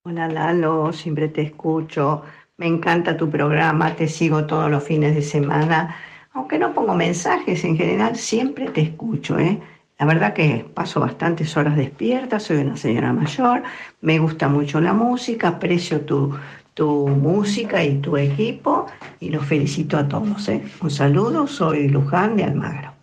Hola Lalo, siempre te escucho, me encanta tu programa, te sigo todos los fines de semana, aunque no pongo mensajes en general, siempre te escucho, ¿eh? La verdad que paso bastantes horas despierta, soy una señora mayor, me gusta mucho la música, aprecio tu música y tu equipo y los felicito a todos, ¿eh? Un saludo, soy Luján de Almagro.